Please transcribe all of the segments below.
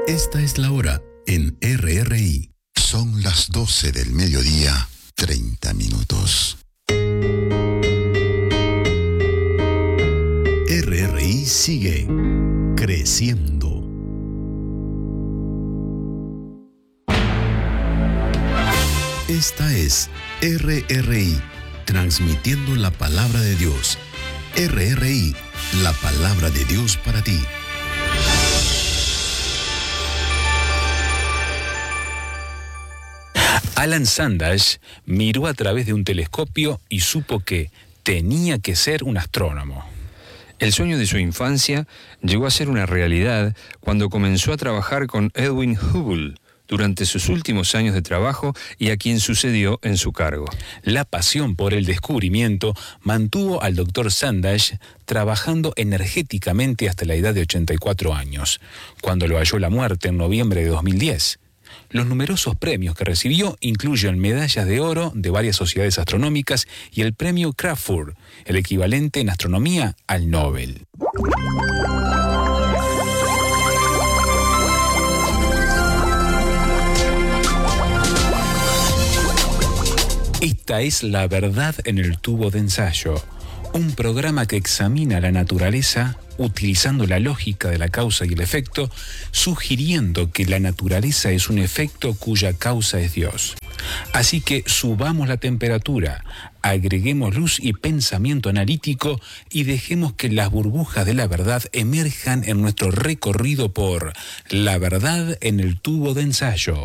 Esta es la hora en RRI. Son las 12 del mediodía, 30 minutos. RRI sigue creciendo. Esta es RRI, transmitiendo la palabra de Dios. RRI, la palabra de Dios para ti. Alan Sandage miró a través de un telescopio y supo que tenía que ser un astrónomo. El sueño de su infancia llegó a ser una realidad cuando comenzó a trabajar con Edwin Hubble durante sus últimos años de trabajo y a quien sucedió en su cargo. La pasión por el descubrimiento mantuvo al Dr. Sandage trabajando energéticamente hasta la edad de 84 años, cuando lo halló la muerte en noviembre de 2010. Los numerosos premios que recibió incluyen medallas de oro de varias sociedades astronómicas y el premio Crafoord, el equivalente en astronomía al Nobel. Esta es La Verdad en el Tubo de Ensayo, un programa que examina la naturaleza utilizando la lógica de la causa y el efecto, sugiriendo que la naturaleza es un efecto cuya causa es Dios. Así que subamos la temperatura, agreguemos luz y pensamiento analítico y dejemos que las burbujas de la verdad emerjan en nuestro recorrido por La Verdad en el Tubo de Ensayo.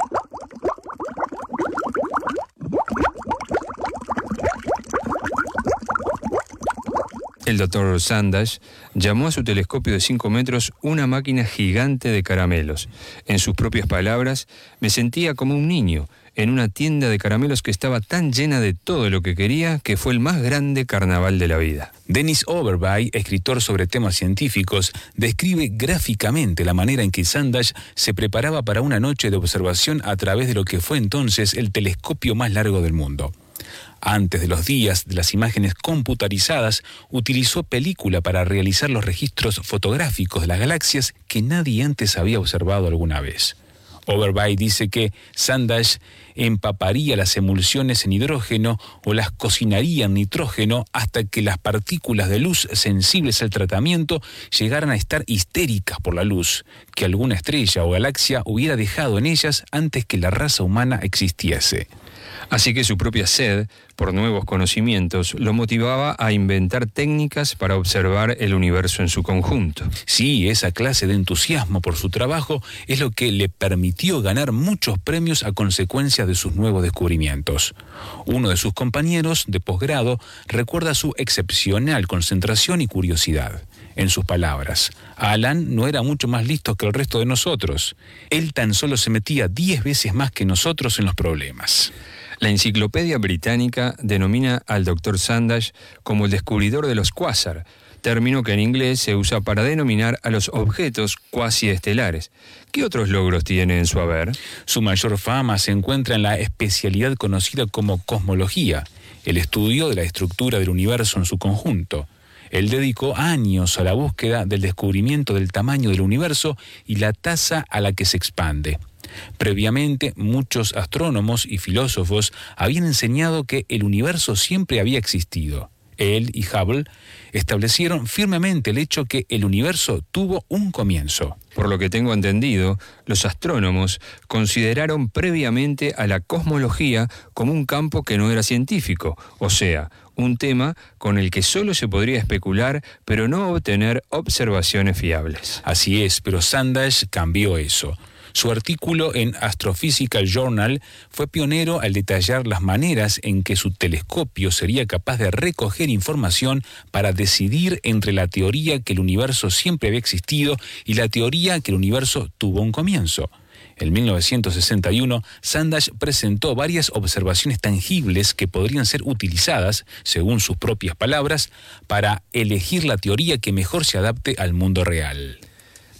El Dr. Sandage llamó a su telescopio de 5 metros una máquina gigante de caramelos. En sus propias palabras, me sentía como un niño en una tienda de caramelos que estaba tan llena de todo lo que quería que fue el más grande carnaval de la vida. Dennis Overbye, escritor sobre temas científicos, describe gráficamente la manera en que Sandage se preparaba para una noche de observación a través de lo que fue entonces el telescopio más largo del mundo. Antes de los días de las imágenes computarizadas, utilizó película para realizar los registros fotográficos de las galaxias que nadie antes había observado alguna vez. Overbye dice que Sandage empaparía las emulsiones en hidrógeno o las cocinaría en nitrógeno hasta que las partículas de luz sensibles al tratamiento llegaran a estar histéricas por la luz que alguna estrella o galaxia hubiera dejado en ellas antes que la raza humana existiese. Así que su propia sed por nuevos conocimientos lo motivaba a inventar técnicas para observar el universo en su conjunto. Sí, esa clase de entusiasmo por su trabajo es lo que le permitió ganar muchos premios a consecuencia de sus nuevos descubrimientos. Uno de sus compañeros de posgrado recuerda su excepcional concentración y curiosidad. En sus palabras, Alan no era mucho más listo que el resto de nosotros. Él tan solo se metía 10 veces más que nosotros en los problemas. La Enciclopedia Británica denomina al Dr. Sandage como el descubridor de los cuásar, término que en inglés se usa para denominar a los objetos cuasiestelares. ¿Qué otros logros tiene en su haber? Su mayor fama se encuentra en la especialidad conocida como cosmología, el estudio de la estructura del universo en su conjunto. Él dedicó años a la búsqueda del descubrimiento del tamaño del universo y la tasa a la que se expande. Previamente, muchos astrónomos y filósofos habían enseñado que el universo siempre había existido. Él y Hubble establecieron firmemente el hecho que el universo tuvo un comienzo. Por lo que tengo entendido, los astrónomos consideraron previamente a la cosmología como un campo que no era científico, o sea, un tema con el que solo se podría especular, pero no obtener observaciones fiables. Así es, pero Sandage cambió eso. Su artículo en Astrophysical Journal fue pionero al detallar las maneras en que su telescopio sería capaz de recoger información para decidir entre la teoría que el universo siempre había existido y la teoría que el universo tuvo un comienzo. En 1961, Sandage presentó varias observaciones tangibles que podrían ser utilizadas, según sus propias palabras, para elegir la teoría que mejor se adapte al mundo real.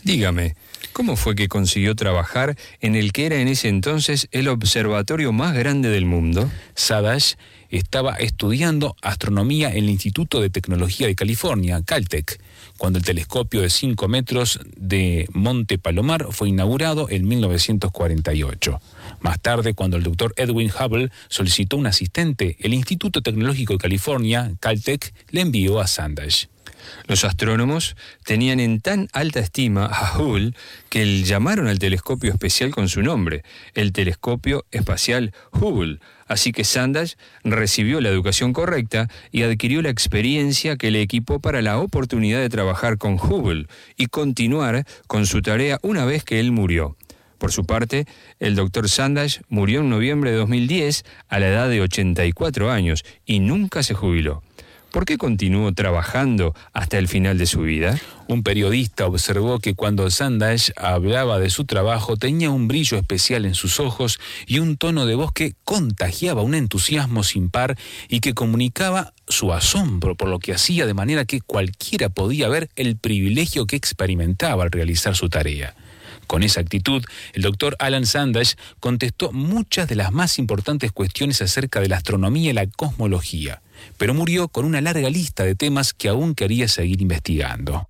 Dígame, ¿cómo fue que consiguió trabajar en el que era en ese entonces el observatorio más grande del mundo? Sandage estaba estudiando astronomía en el Instituto de Tecnología de California, Caltech, cuando el telescopio de 5 metros de Monte Palomar fue inaugurado en 1948. Más tarde, cuando el doctor Edwin Hubble solicitó un asistente, el Instituto Tecnológico de California, Caltech, le envió a Sandage. Los astrónomos tenían en tan alta estima a Hubble que llamaron al telescopio especial con su nombre, el Telescopio Espacial Hubble. Así que Sandage recibió la educación correcta y adquirió la experiencia que le equipó para la oportunidad de trabajar con Hubble y continuar con su tarea una vez que él murió. Por su parte, el doctor Sandage murió en noviembre de 2010 a la edad de 84 años y nunca se jubiló. ¿Por qué continuó trabajando hasta el final de su vida? Un periodista observó que cuando Sandage hablaba de su trabajo tenía un brillo especial en sus ojos y un tono de voz que contagiaba un entusiasmo sin par y que comunicaba su asombro por lo que hacía, de manera que cualquiera podía ver el privilegio que experimentaba al realizar su tarea. Con esa actitud, el doctor Alan Sandage contestó muchas de las más importantes cuestiones acerca de la astronomía y la cosmología, pero murió con una larga lista de temas que aún quería seguir investigando.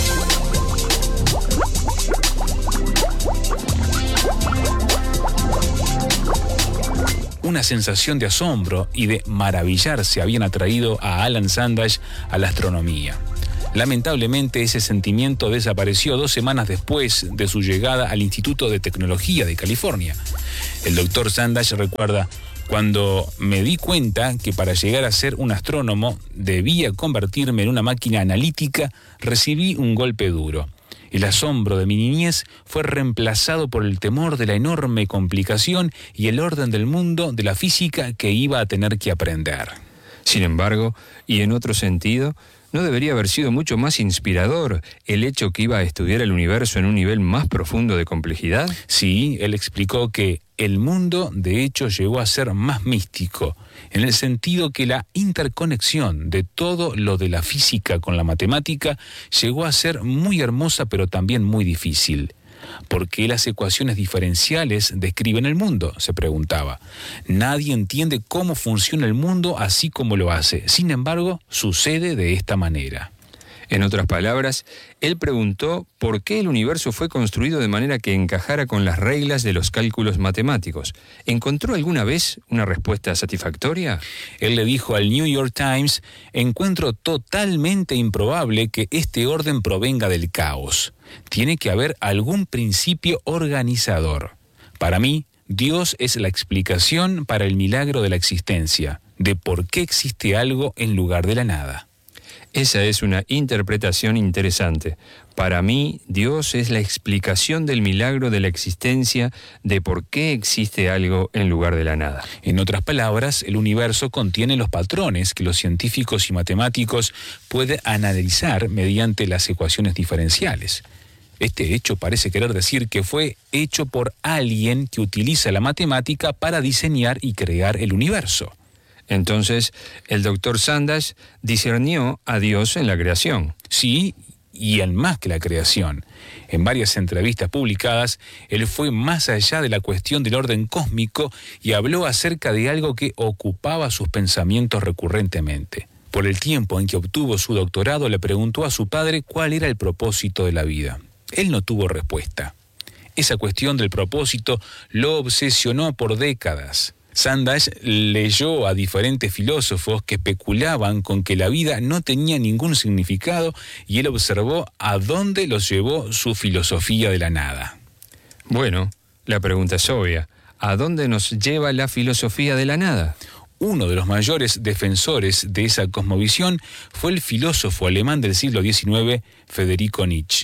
Una sensación de asombro y de maravillarse habían atraído a Alan Sandage a la astronomía. Lamentablemente, ese sentimiento desapareció 2 semanas después de su llegada al Instituto de Tecnología de California. El doctor Sandage recuerda: cuando me di cuenta que para llegar a ser un astrónomo debía convertirme en una máquina analítica, recibí un golpe duro. El asombro de mi niñez fue reemplazado por el temor de la enorme complicación y el orden del mundo de la física que iba a tener que aprender. Sin embargo, y en otro sentido, ¿no debería haber sido mucho más inspirador el hecho que iba a estudiar el universo en un nivel más profundo de complejidad? Sí, él explicó que el mundo, de hecho, llegó a ser más místico, en el sentido que la interconexión de todo lo de la física con la matemática llegó a ser muy hermosa, pero también muy difícil. ¿Por qué las ecuaciones diferenciales describen el mundo?, se preguntaba. Nadie entiende cómo funciona el mundo así como lo hace. Sin embargo, sucede de esta manera. En otras palabras, él preguntó por qué el universo fue construido de manera que encajara con las reglas de los cálculos matemáticos. ¿Encontró alguna vez una respuesta satisfactoria? Él le dijo al New York Times: encuentro totalmente improbable que este orden provenga del caos. Tiene que haber algún principio organizador. Para mí, Dios es la explicación para el milagro de la existencia, de por qué existe algo en lugar de la nada. Esa es una interpretación interesante. Para mí, Dios es la explicación del milagro de la existencia, de por qué existe algo en lugar de la nada. En otras palabras, el universo contiene los patrones que los científicos y matemáticos pueden analizar mediante las ecuaciones diferenciales. Este hecho parece querer decir que fue hecho por alguien que utiliza la matemática para diseñar y crear el universo. Entonces, el doctor Sandage discernió a Dios en la creación. Sí, y en más que la creación. En varias entrevistas publicadas, él fue más allá de la cuestión del orden cósmico y habló acerca de algo que ocupaba sus pensamientos recurrentemente. Por el tiempo en que obtuvo su doctorado, le preguntó a su padre cuál era el propósito de la vida. Él no tuvo respuesta. Esa cuestión del propósito lo obsesionó por décadas. Sandage leyó a diferentes filósofos que especulaban con que la vida no tenía ningún significado y él observó a dónde los llevó su filosofía de la nada. Bueno, la pregunta es obvia. ¿A dónde nos lleva la filosofía de la nada? Uno de los mayores defensores de esa cosmovisión fue el filósofo alemán del siglo XIX, Federico Nietzsche.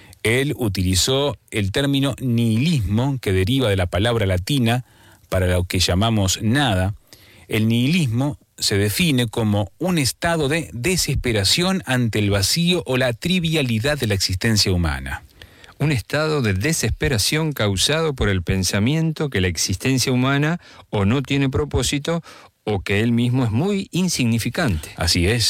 Él utilizó el término nihilismo, que deriva de la palabra latina para lo que llamamos nada. El nihilismo se define como un estado de desesperación ante el vacío o la trivialidad de la existencia humana. Un estado de desesperación causado por el pensamiento que la existencia humana o no tiene propósito o que él mismo es muy insignificante. Así es.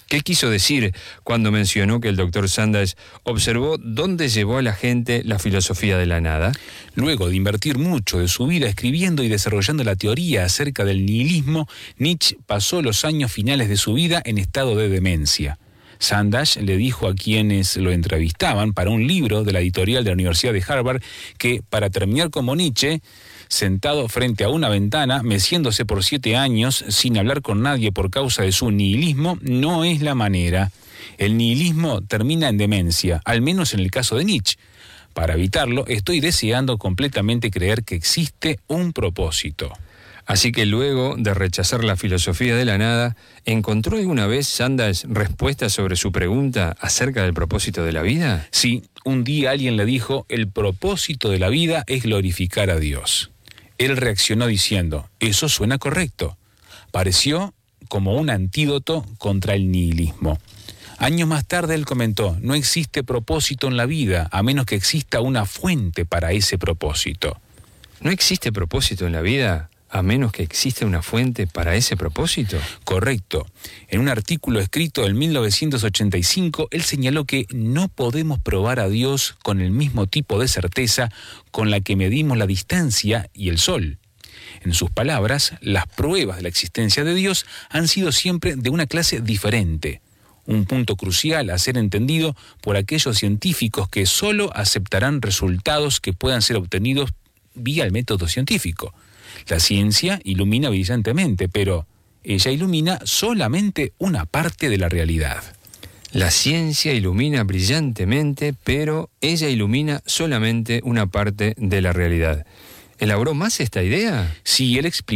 ¿Qué quiso decir cuando mencionó que el Dr. Sandage observó dónde llevó a la gente la filosofía de la nada? Luego de invertir mucho de su vida escribiendo y desarrollando la teoría acerca del nihilismo, Nietzsche pasó los años finales de su vida en estado de demencia. Sandage le dijo a quienes lo entrevistaban para un libro de la editorial de la Universidad de Harvard que, para terminar como Nietzsche, sentado frente a una ventana, meciéndose por 7 años, sin hablar con nadie por causa de su nihilismo, no es la manera. El nihilismo termina en demencia, al menos en el caso de Nietzsche. Para evitarlo, estoy deseando completamente creer que existe un propósito. Así que luego de rechazar la filosofía de la nada, ¿encontró alguna vez Sandage respuestas sobre su pregunta acerca del propósito de la vida? Sí, un día alguien le dijo, el propósito de la vida es glorificar a Dios. Él reaccionó diciendo, eso suena correcto. Pareció como un antídoto contra el nihilismo. Años más tarde él comentó, no existe propósito en la vida a menos que exista una fuente para ese propósito. ¿No existe propósito en la vida a menos que exista una fuente para ese propósito? Correcto. En un artículo escrito en 1985, él señaló que no podemos probar a Dios con el mismo tipo de certeza con la que medimos la distancia y el sol. En sus palabras, las pruebas de la existencia de Dios han sido siempre de una clase diferente. Un punto crucial a ser entendido por aquellos científicos que solo aceptarán resultados que puedan ser obtenidos vía el método científico. La ciencia ilumina brillantemente, pero ella ilumina solamente una parte de la realidad. La ciencia ilumina brillantemente, pero ella ilumina solamente una parte de la realidad. ¿Elaboró más esta idea? Sí, él explica.